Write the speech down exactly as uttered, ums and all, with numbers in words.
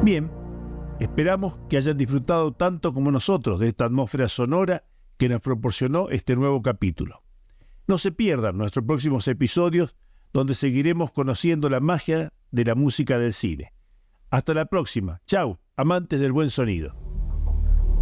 Bien, esperamos que hayan disfrutado tanto como nosotros de esta atmósfera sonora que nos proporcionó este nuevo capítulo. No se pierdan nuestros próximos episodios, donde seguiremos conociendo la magia de la música del cine. Hasta la próxima. Chau, amantes del buen sonido.